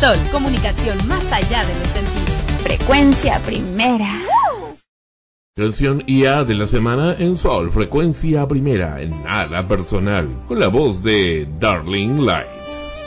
Sol, comunicación más allá de los sentidos. Frecuencia Primera. Canción IA de la semana en Sol, Frecuencia Primera, en Nada Personal, con la voz de Darling Lights.